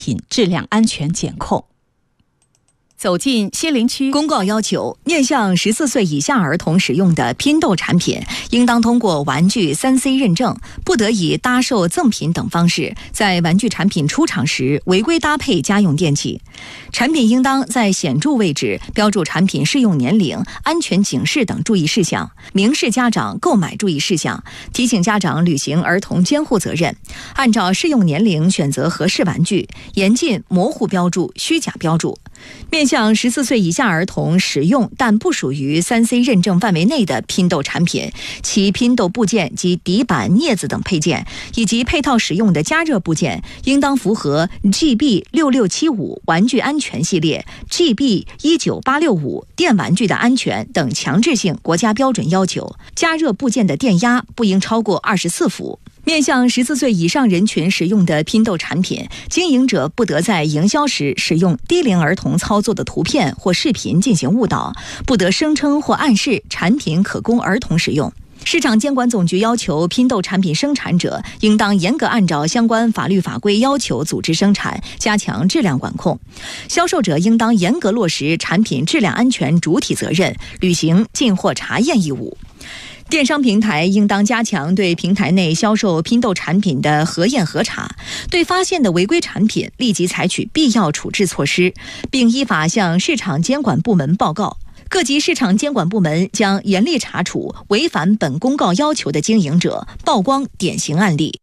品质量安全检控。走进西陵区， 公告要求，面向14岁以下儿童使用的拼豆产品，应当通过玩具 3C 认证，不得以搭售、赠品等方式在玩具产品出厂时违规搭配家用电器。产品应当在显著位置标注产品适用年龄、安全警示等注意事项，明示家长购买注意事项，提醒家长履行儿童监护责任，按照适用年龄选择合适玩具，严禁模糊标注、虚假标注。面向14岁以下儿童使用但不属于 3C 认证范围内的拼豆产品，其拼豆部件及底板、镊子等配件，以及配套使用的加热部件，应当符合 GB6675 玩具安全系列、GB19865 电玩具的安全等强制性国家标准要求，加热部件的电压不应超过24伏。面向14岁以上人群使用的拼豆产品，经营者不得在营销时使用低龄儿童操作的图片或视频进行误导，不得声称或暗示产品可供儿童使用。市场监管总局要求，拼豆产品生产者应当严格按照相关法律法规要求组织生产，加强质量管控；销售者应当严格落实产品质量安全主体责任，履行进货查验义务。电商平台应当加强对平台内销售拼豆产品的核验核查，对发现的违规产品立即采取必要处置措施，并依法向市场监管部门报告。各级市场监管部门将严厉查处违反本公告要求的经营者，曝光典型案例。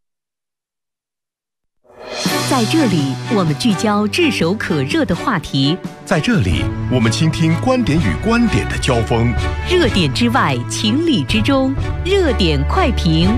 在这里，我们聚焦炙手可热的话题； 在这里，我们倾听观点与观点的交锋。 热点之外，情理之中，热点快评。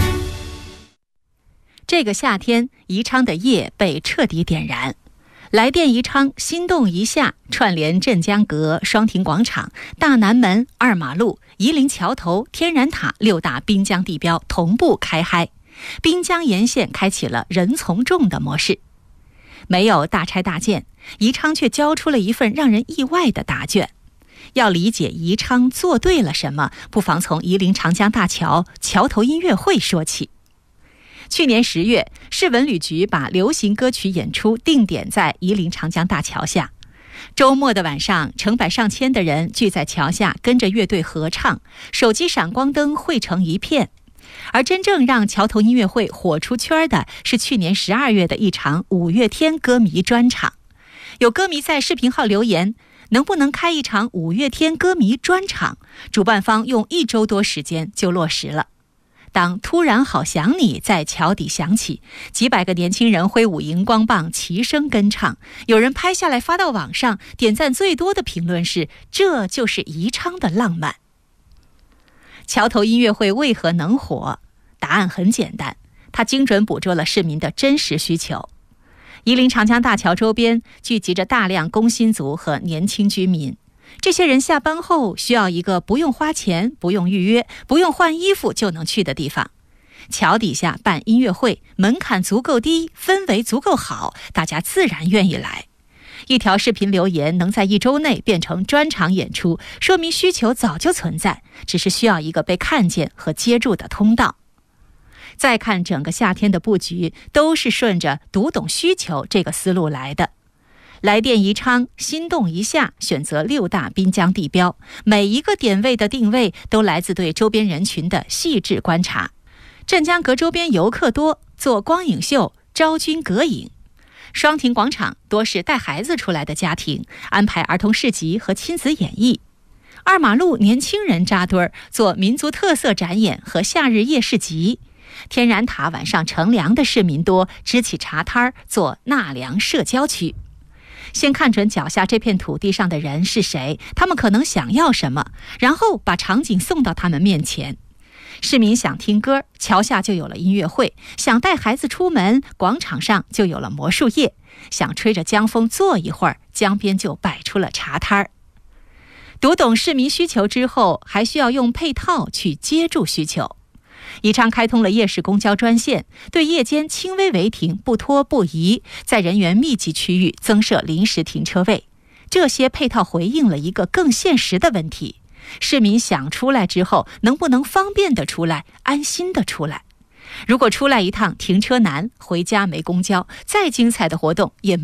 这个夏天，宜昌的夜被彻底点燃。来电宜昌，心动一下，串联镇江阁、双亭广场、大南门、二马路、夷陵桥头、天然塔6大滨江地标同步开嗨。滨江沿线开启了人从众的模式，没有大拆大建，宜昌却交出了一份让人意外的答卷。要理解宜昌做对了什么，不妨从夷陵长江大桥桥头音乐会说起。去年10月，市文旅局把流行歌曲演出定点在夷陵长江大桥下。周末的晚上，成百上千的人聚在桥下，跟着乐队合唱，手机闪光灯汇成一片。而真正让桥头音乐会火出圈的是去年12月的一场五月天歌迷专场。有歌迷在视频号留言，能不能开一场五月天歌迷专场？主办方用1周多时间就落实了。当突然好想你在桥底响起，几百个年轻人挥舞荧光棒齐声跟唱，有人拍下来发到网上，点赞最多的评论是：这就是宜昌的浪漫。桥头音乐会为何能火？答案很简单，它精准捕捉了市民的真实需求。夷陵长江大桥周边聚集着大量工薪族和年轻居民，这些人下班后需要一个不用花钱、不用预约、不用换衣服就能去的地方。桥底下办音乐会，门槛足够低，氛围足够好，大家自然愿意来。一条视频留言能在1周内变成专场演出，说明需求早就存在，只是需要一个被看见和接住的通道。再看整个夏天的布局，都是顺着读懂需求这个思路来的。来电宜昌，心动一下，选择6大滨江地标，每一个点位的定位都来自对周边人群的细致观察。镇江阁周边游客多，做光影秀，招军隔影。双亭广场多是带孩子出来的家庭，安排儿童市集和亲子演绎。二马路年轻人扎堆儿，做民族特色展演和夏日夜市集。天然塔晚上乘凉的市民多，支起茶摊儿，做纳凉社交区。先看准脚下这片土地上的人是谁，他们可能想要什么，然后把场景送到他们面前。市民想听歌，桥下就有了音乐会；想带孩子出门，广场上就有了魔术夜；想吹着江风坐一会儿，江边就摆出了茶摊儿。读懂市民需求之后，还需要用配套去接住需求。宜昌开通了夜市公交专线，对夜间轻微违停不拖不移，在人员密集区域增设临时停车位。这些配套回应了一个更现实的问题：市民想出来之后，能不能方便的出来，安心的出来？ 如果出来一趟停车难，回家没公交，再精彩的活动也没